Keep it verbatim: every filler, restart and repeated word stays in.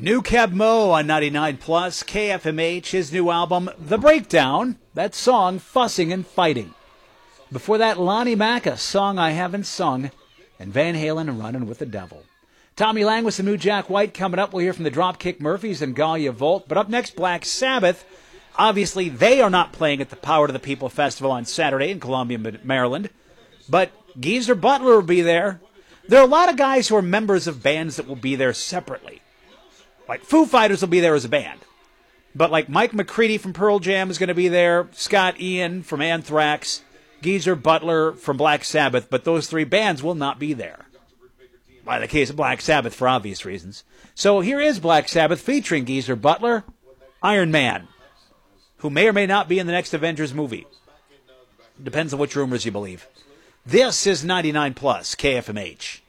New Cab Mo on ninety-nine plus, K F M H, his new album, The Breakdown, that song, Fussing and Fighting. Before that, Lonnie Mack, a song I haven't sung, and Van Halen, Running with the Devil. Tommy Lang with some new Jack White coming up. We'll hear from the Dropkick Murphys and Galia Volt. But up next, Black Sabbath. Obviously, they are not playing at the Power to the People Festival on Saturday in Columbia, Maryland. But Geezer Butler will be there. There are a lot of guys who are members of bands that will be there separately. Like Foo Fighters will be there as a band. But like Mike McCready from Pearl Jam is going to be there, Scott Ian from Anthrax, Geezer Butler from Black Sabbath, but those three bands will not be there. By the case of Black Sabbath, for obvious reasons. So here is Black Sabbath featuring Geezer Butler, Iron Man, who may or may not be in the next Avengers movie. Depends on which rumors you believe. This is ninety-nine plus K F M H.